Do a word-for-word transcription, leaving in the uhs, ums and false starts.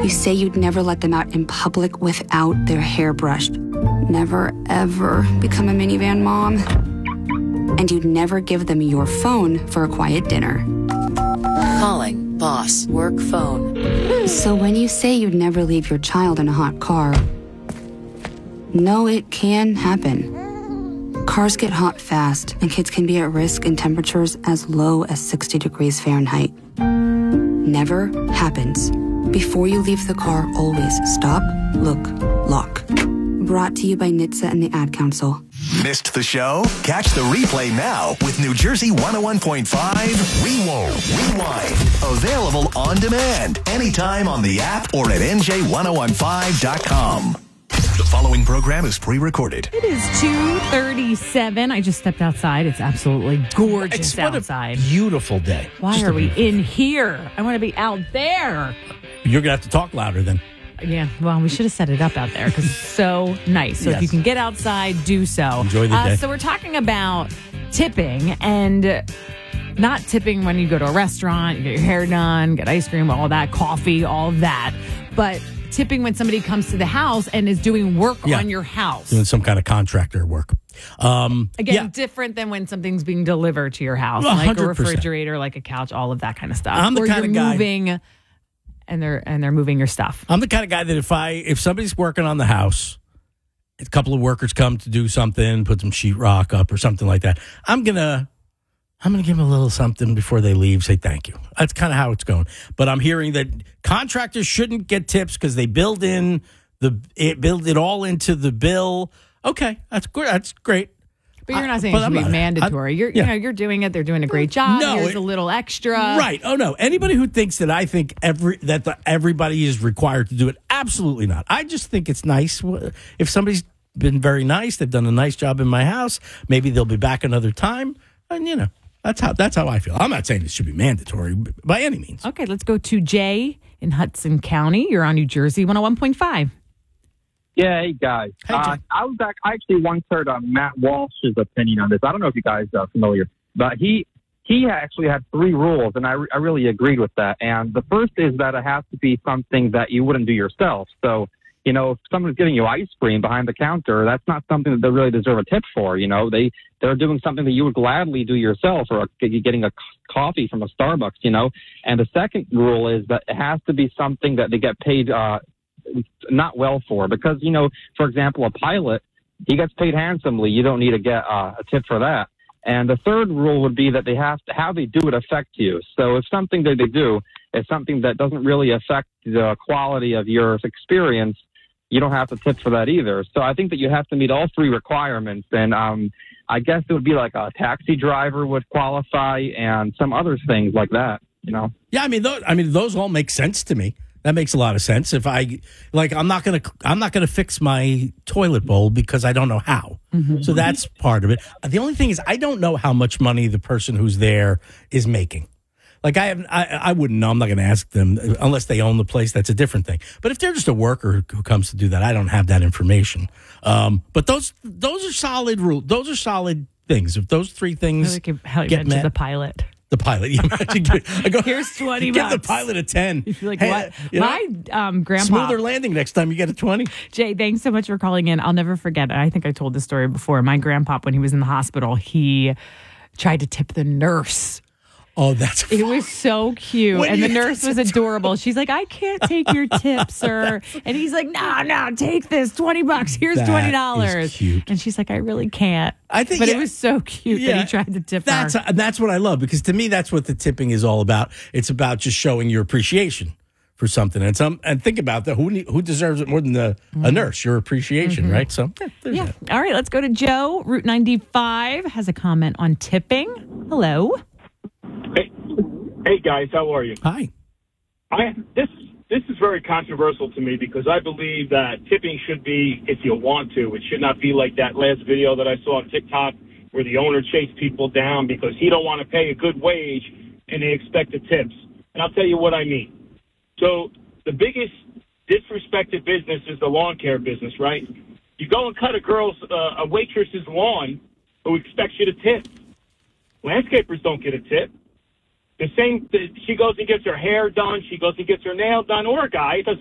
You say you'd never let them out in public without their hair brushed. Never, ever become a minivan mom. And you'd never give them your phone for a quiet dinner. Calling boss work phone. So when you say you'd never leave your child in a hot car, no, it can happen. Cars get hot fast, and kids can be at risk in temperatures as low as sixty degrees Fahrenheit. Never happens. Before you leave the car, always stop, look, lock. Brought to you by N H T S A and the Ad Council. Missed the show? Catch the replay now with New Jersey one oh one point five Rewind. Rewind. Available on demand anytime on the app or at N J ten fifteen dot com. The following program is pre-recorded. It is two thirty-seven. I just stepped outside. It's absolutely gorgeous it's what outside. A beautiful day. Why just are we in here? I want to be out there. You're going to have to talk louder then. Yeah, well, we should have set it up out there because it's so nice. So yes. if you can get outside, do so. Enjoy the uh, day. So we're talking about tipping and not tipping when you go to a restaurant, you get your hair done, get ice cream, all that, coffee, all of that. But tipping when somebody comes to the house and is doing work yeah. on your house. Doing some kind of contractor work. Um, Again, yeah. different than when something's being delivered to your house, one like hundred a percent. refrigerator, like a couch, all of that kind of stuff. I'm the or kind you're of guy- moving and they're and they're moving your stuff. I'm the kind of guy that if I if somebody's working on the house, a couple of workers come to do something, put some sheetrock up or something like that, I'm gonna I'm gonna give them a little something before they leave. Say thank you. That's kind of how it's going. But I'm hearing that contractors shouldn't get tips because they build in the it build it all into the bill. Okay, that's good. That's great. But you're not saying I, it should I'm be not, mandatory. I, you're, yeah. you know, you're doing it. They're doing a great job. No, Here's it- a little extra. Right. Oh no. Anybody who thinks that I think every that the, everybody is required to do it, absolutely not. I just think it's nice if somebody's been very nice. They've done a nice job in my house. Maybe they'll be back another time, and you know that's how that's how I feel. I'm not saying it should be mandatory by any means. Okay, let's go to Jay in Hudson County. You're on New Jersey one oh one point five. Yeah, hey guys. Hey, uh, I was back, I actually once heard uh, Matt Walsh's opinion on this. I don't know if you guys are familiar, but he he actually had three rules, and I, re- I really agreed with that. And the first is that it has to be something that you wouldn't do yourself. So, you know, if someone's giving you ice cream behind the counter, that's not something that they really deserve a tip for. You know, they they're doing something that you would gladly do yourself, or getting a coffee from a Starbucks. You know, and the second rule is that it has to be something that they get paid. Uh, not well for, because, you know, for example, a pilot, he gets paid handsomely. You don't need to get uh, a tip for that. And the third rule would be that they have to, how they do it affect you. So if something that they do is something that doesn't really affect the quality of your experience, you don't have to tip for that either. So I think that you have to meet all three requirements. And um, I guess it would be like a taxi driver would qualify and some other things like that, you know? Yeah, I mean, those, I mean, those all make sense to me. That makes a lot of sense. If I like, I'm not gonna, I'm not gonna fix my toilet bowl because I don't know how. Mm-hmm. So that's part of it. The only thing is, I don't know how much money the person who's there is making. Like, I have, I, I wouldn't know. I'm not gonna ask them unless they own the place. That's a different thing. But if they're just a worker who comes to do that, I don't have that information. Um, but those, those are solid rules. Those are solid things. If those three things How you get mentioned met, the pilot. The pilot. You imagine, I go, Here's twenty give bucks. the pilot a ten. You feel like, Hey, what? you know, My um, grandpa. smoother landing next time you get a twenty. Jay, thanks so much for calling in. I'll never forget it. I think I told this story before. My grandpa, when he was in the hospital, he tried to tip the nurse. Oh, that's It was so cute. When and the you- nurse was adorable. She's like, I can't take your tip, sir. And he's like, no, no, take this. twenty bucks. Here's That twenty dollars. is cute. And she's like, I really can't. I think, But yeah, it was so cute that he tried to tip that's, her. That's what I love, because to me, that's what the tipping is all about. It's about just showing your appreciation for something. And some, and think about that. Who ne- who deserves it more than the, Mm-hmm. a nurse? Your appreciation, right? So, yeah, there's Yeah. that. All right, let's go to Joe. Route ninety-five has a comment on tipping. Hello. Hey, hey guys, how are you? Hi. I this this is very controversial to me because I believe that tipping should be if you want to. It should not be like that last video that I saw on TikTok where the owner chased people down because he don't want to pay a good wage and they expected tips. And I'll tell you what I mean. So the biggest disrespected business is the lawn care business, right? You go and cut a girl's uh, a waitress's lawn who expects you to tip. Landscapers don't get a tip. The same, she goes and gets her hair done, she goes and gets her nail done, or a guy, it doesn't